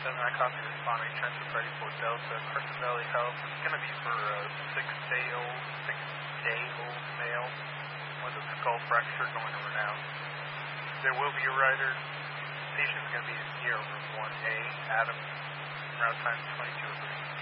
7, I copy responding, transfer ready for Delta, Carson Valley Health. It's going to be for a 6-day-old male with a skull fracture going to renown. There will be a rider. Patient's going to be in ER room 1A, Adams. Route time 2203.